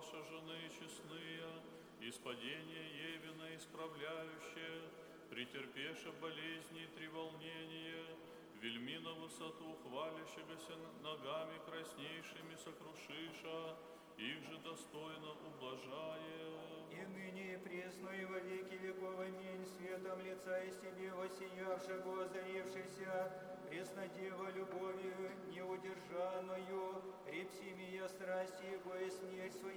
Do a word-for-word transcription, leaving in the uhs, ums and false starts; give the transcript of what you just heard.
ваша жены честные, испадение Евина исправляющее, претерпеша болезни и треволнения, вельми на высоту хвалящегося ногами краснейшими сокрушиша, их же достойно ублажая. И ныне и пресно и во веки веков, аминь, светом лица из тебе воссиявшего, озарившийся, преснодева любовью неудержанную, репсимия страсти его и смерть своей.